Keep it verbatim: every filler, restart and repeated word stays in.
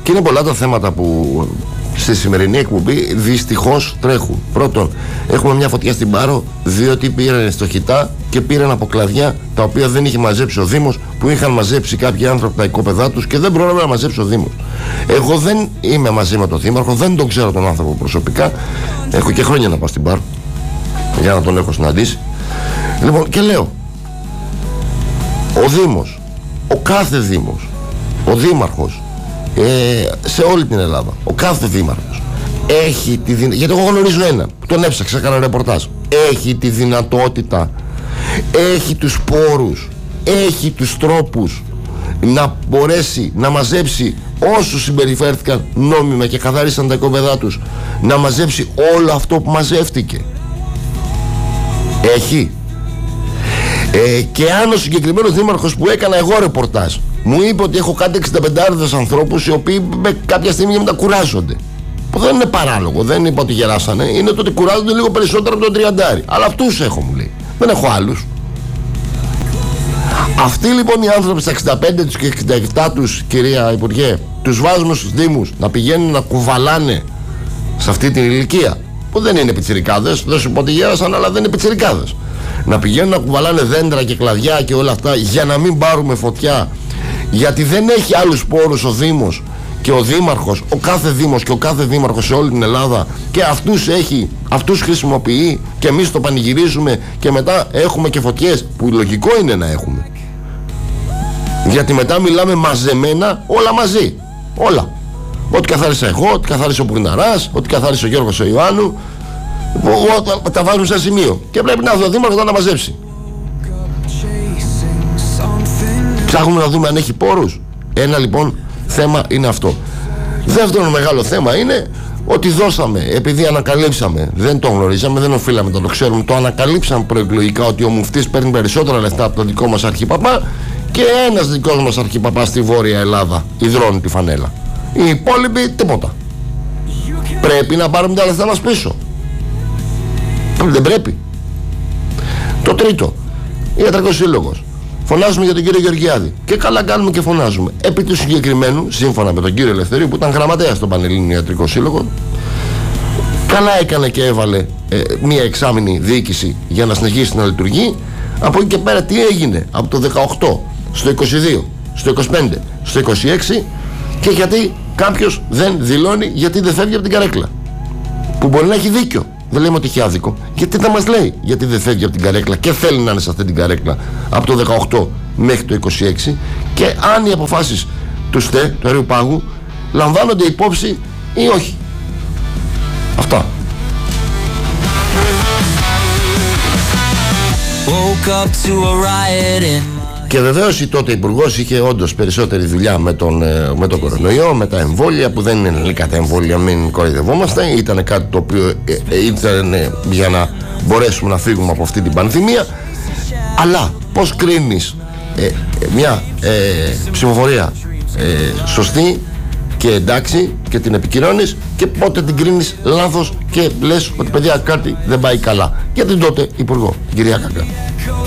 Και είναι πολλά τα θέματα που στη σημερινή εκπομπή δυστυχώς τρέχουν. Πρώτον, έχουμε μια φωτιά στην Πάρο, διότι πήραν στο Χιτά και πήραν από κλαδιά τα οποία δεν είχε μαζέψει ο Δήμος, που είχαν μαζέψει κάποιοι άνθρωποι από τα οικόπεδά τους και δεν πρόλαβε να μαζέψει ο Δήμος. Εγώ δεν είμαι μαζί με τον Δήμαρχο, δεν τον ξέρω τον άνθρωπο προσωπικά. Έχω και χρόνια να πάω στην Πάρο για να τον έχω συναντήσει. Λοιπόν, και λέω, ο Δήμος, ο κάθε Δήμος, ο Δήμαρχος, Ε, σε όλη την Ελλάδα, ο κάθε δήμαρχος έχει τη δυνατότητα, γιατί εγώ γνωρίζω έναν, τον έψαξα, έκανα ρεπορτάζ, έχει τη δυνατότητα, έχει τους πόρους, έχει τους τρόπους να μπορέσει να μαζέψει όσους συμπεριφέρθηκαν νόμιμα και καθαρίσαν τα οικόπεδά τους, να μαζέψει όλο αυτό που μαζεύτηκε. Έχει. Ε, και αν ο συγκεκριμένος δήμαρχος που έκανα εγώ ρεπορτάζ μου είπε ότι έχω κάτι εξήντα πέντε ανθρώπους οι οποίοι κάποια στιγμή και μετά κουράζονται, που δεν είναι παράλογο, δεν είπα ότι γεράσανε, είναι το ότι κουράζονται λίγο περισσότερο από τον τριάντα. Αλλά αυτούς έχω, μου λέει, δεν έχω άλλους. Αυτοί λοιπόν οι άνθρωποι στα εξήντα πέντε τους και εξήντα επτά τους, κυρία Υπουργέ, τους βάζουμε στους Δήμους να πηγαίνουν να κουβαλάνε σε αυτή την ηλικία, που δεν είναι πιτσιρικάδες, δεν σου πω ότι γέρασαν, αλλά δεν είναι πιτσιρικάδες, να πηγαίνουν να κουβαλάνε δέντρα και κλαδιά και όλα αυτά για να μην πάρουμε φωτιά, γιατί δεν έχει άλλους πόρους ο Δήμος και ο Δήμαρχος, ο κάθε Δήμος και ο κάθε Δήμαρχος σε όλη την Ελλάδα, και αυτούς έχει, αυτούς χρησιμοποιεί και εμείς το πανηγυρίζουμε και μετά έχουμε και φωτιές που λογικό είναι να έχουμε, γιατί μετά μιλάμε μαζεμένα όλα μαζί, όλα, ό,τι καθάρισα εγώ, ό,τι καθάρισε ο Πουρναράς, ό,τι καθάρισε ο Γιώργος ο Ιωάννου, τα βάζουμε σε ένα σημείο και πρέπει να ο Δήμαρχος να μαζέψει. Ψάχνουμε να δούμε αν έχει πόρους. Ένα λοιπόν θέμα είναι αυτό. Δεύτερο μεγάλο θέμα είναι ότι δώσαμε, επειδή ανακαλύψαμε, δεν το γνωρίζαμε, δεν οφείλαμε να το ξέρουμε, το ανακαλύψαμε προεκλογικά ότι ο μουφτής παίρνει περισσότερα λεφτά από τον δικό μας αρχιπαπά και ένας δικός μας αρχιπαπάς στη Βόρεια Ελλάδα υδρώνει τη φανέλα. Οι υπόλοιποι τίποτα. Πρέπει να πάρουμε τα λεφτά μας πίσω. Δεν πρέπει. Το τρίτο, ιατρικός σύλλογος. Φωνάζουμε για τον κύριο Γεωργιάδη. Και καλά κάνουμε και φωνάζουμε. Επί του συγκεκριμένου, σύμφωνα με τον κύριο Ελευθερίου, που ήταν γραμματέας στον Πανελλήνιο Ιατρικό Σύλλογο, καλά έκανε και έβαλε ε, μία εξάμηνη διοίκηση για να συνεχίσει να λειτουργεί. Από εκεί και πέρα τι έγινε από το δεκαοκτώ στο είκοσι δύο, στο είκοσι πέντε, στο είκοσι έξι, και γιατί κάποιος δεν δηλώνει γιατί δεν φεύγει από την καρέκλα. Που μπορεί να έχει δίκιο. Δεν λέμε ότι έχει άδικο. Γιατί δεν μας λέει γιατί δεν φεύγει από την καρέκλα και θέλει να είναι σε αυτή την καρέκλα από το δεκαοκτώ μέχρι το είκοσι έξι, και αν οι αποφάσεις του ΣΤΕ, του Αερίου Πάγου, λαμβάνονται υπόψη ή όχι. Αυτά. Και βεβαίως η τότε υπουργός είχε όντως περισσότερη δουλειά με τον, με τον κορονοϊό, με τα εμβόλια, που δεν είναι ελληνικά τα εμβόλια, μην κοροϊδευόμαστε. Ήταν κάτι το οποίο ήταν για να μπορέσουμε να φύγουμε από αυτή την πανδημία. Αλλά πώς κρίνεις ε, μια ε, ψηφοφορία ε, σωστή και εντάξει και την επικυρώνεις, και πότε την κρίνεις λάθος και λες ότι παιδιά κάτι δεν πάει καλά? Για την τότε υπουργό, κυρία Κακά.